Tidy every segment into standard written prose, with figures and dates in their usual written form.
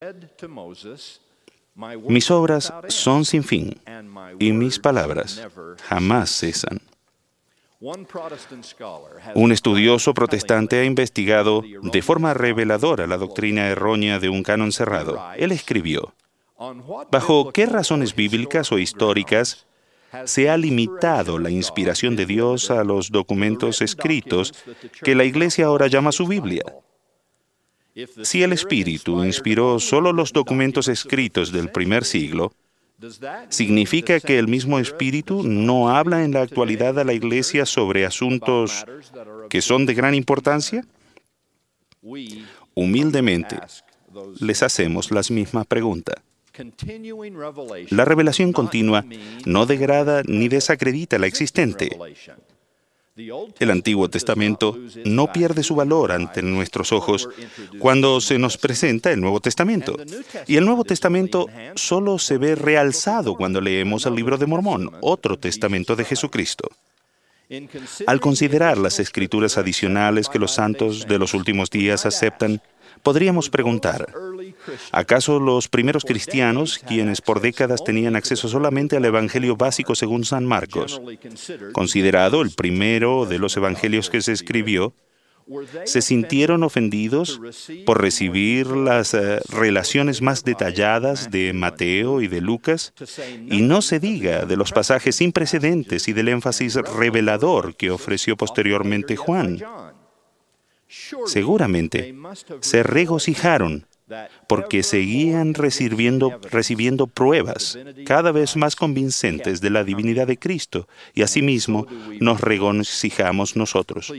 Mis obras son sin fin, y mis palabras jamás cesan. Un estudioso protestante ha investigado de forma reveladora la doctrina errónea de un canon cerrado. Él escribió: ¿bajo qué razones bíblicas o históricas se ha limitado la inspiración de Dios a los documentos escritos que la Iglesia ahora llama su Biblia? Si el Espíritu inspiró solo los documentos escritos del primer siglo, ¿significa que el mismo Espíritu no habla en la actualidad a la Iglesia sobre asuntos que son de gran importancia? Humildemente, les hacemos la misma pregunta. La revelación continua no degrada ni desacredita la existente. El Antiguo Testamento no pierde su valor ante nuestros ojos cuando se nos presenta el Nuevo Testamento. Y el Nuevo Testamento solo se ve realzado cuando leemos el Libro de Mormón, otro testamento de Jesucristo. Al considerar las escrituras adicionales que los santos de los últimos días aceptan, podríamos preguntar: ¿acaso los primeros cristianos, quienes por décadas tenían acceso solamente al Evangelio básico según San Marcos, considerado el primero de los evangelios que se escribió, se sintieron ofendidos por recibir las relaciones más detalladas de Mateo y de Lucas? Y no se diga de los pasajes sin precedentes y del énfasis revelador que ofreció posteriormente Juan. Seguramente se regocijaron porque seguían recibiendo pruebas cada vez más convincentes de la divinidad de Cristo, y asimismo nos regocijamos nosotros.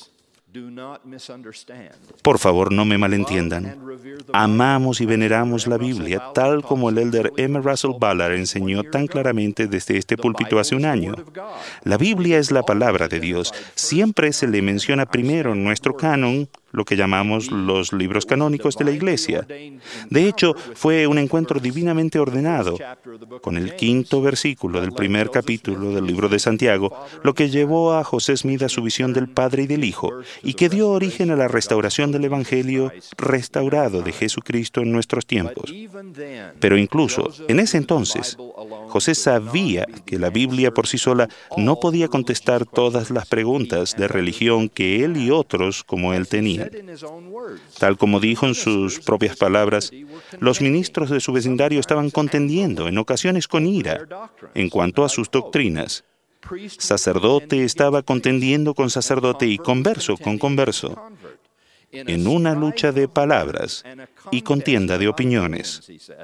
Por favor, no me malentiendan. Amamos y veneramos la Biblia, tal como el elder M. Russell Ballard enseñó tan claramente desde este púlpito hace un año. La Biblia es la palabra de Dios. Siempre se le menciona primero en nuestro canon lo que llamamos los libros canónicos de la Iglesia. De hecho, fue un encuentro divinamente ordenado con el 5º versículo del primer capítulo del libro de Santiago, lo que llevó a José Smith a su visión del Padre y del Hijo, y que dio origen a la restauración del Evangelio restaurado de Jesucristo en nuestros tiempos. Pero incluso en ese entonces, José sabía que la Biblia por sí sola no podía contestar todas las preguntas de religión que él y otros como él tenían. Tal como dijo en sus propias palabras, los ministros de su vecindario estaban contendiendo, en ocasiones con ira, en cuanto a sus doctrinas. Sacerdote estaba contendiendo con sacerdote y converso con converso, en una lucha de palabras y contienda de opiniones.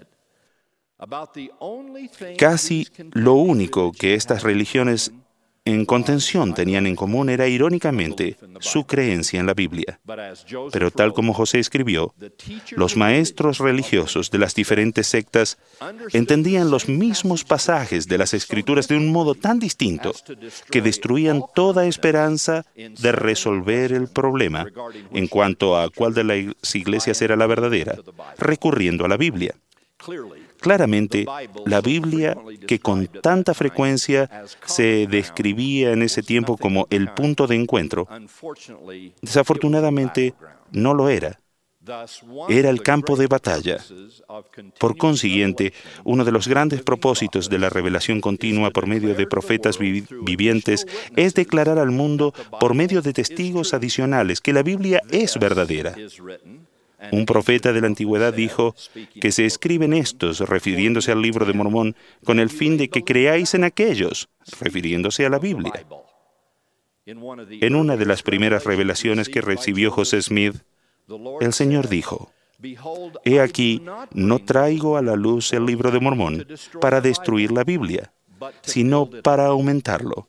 Casi lo único que estas religiones en contención tenían en común era, irónicamente, su creencia en la Biblia. Pero tal como José escribió, los maestros religiosos de las diferentes sectas entendían los mismos pasajes de las Escrituras de un modo tan distinto que destruían toda esperanza de resolver el problema en cuanto a cuál de las iglesias era la verdadera, recurriendo a la Biblia. Claramente, la Biblia, que con tanta frecuencia se describía en ese tiempo como el punto de encuentro, desafortunadamente no lo era. Era el campo de batalla. Por consiguiente, uno de los grandes propósitos de la revelación continua por medio de profetas vivientes es declarar al mundo, por medio de testigos adicionales, que la Biblia es verdadera. Un profeta de la antigüedad dijo que se escriben estos, refiriéndose al libro de Mormón, con el fin de que creáis en aquellos, refiriéndose a la Biblia. En una de las primeras revelaciones que recibió José Smith, el Señor dijo: «He aquí, no traigo a la luz el libro de Mormón para destruir la Biblia, sino para aumentarlo».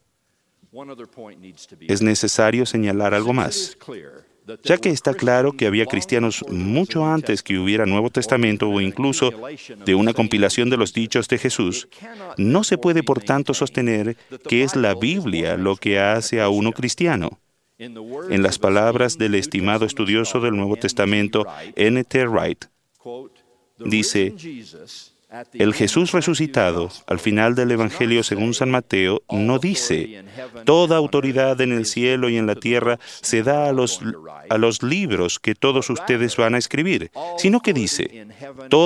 Es necesario señalar algo más. Ya que está claro que había cristianos mucho antes que hubiera Nuevo Testamento o incluso de una compilación de los dichos de Jesús, no se puede por tanto sostener que es la Biblia lo que hace a uno cristiano. En las palabras del estimado estudioso del Nuevo Testamento, N. T. Wright, dice: el Jesús resucitado, al final del Evangelio según San Mateo, no dice: toda autoridad en el cielo y en la tierra se da a los libros que todos ustedes van a escribir, sino que dice: